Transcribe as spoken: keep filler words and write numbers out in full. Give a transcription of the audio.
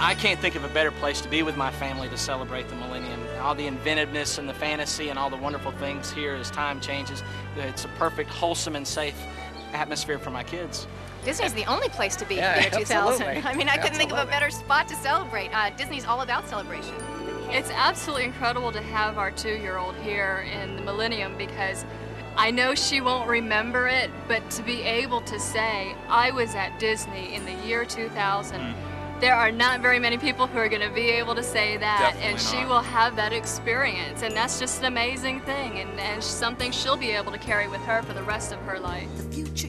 I can't think of a better place to be with my family to celebrate the millennium. All the inventiveness and the fantasy and all the wonderful things here as time changes. It's a perfect, wholesome, and safe atmosphere for my kids. Disney's the only place to be Yeah, in the year two thousand. absolutely. I mean, I couldn't think of a Absolutely. better spot to celebrate. Uh, Disney's all about celebration. It's absolutely incredible to have our two-year-old here in the Millennium because I know she won't remember it, but to be able to say, I was at Disney in the year two thousand, Mm. there are not very many people who are going to be able to say that, and Definitely she not. will have that experience, and that's just an amazing thing, and, and something she'll be able to carry with her for the rest of her life. The future